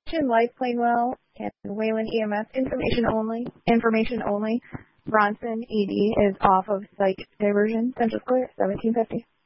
Life Plainwell, Captain Wayland EMS, information only. Bronson ED is off of site diversion, Central Square, 1750.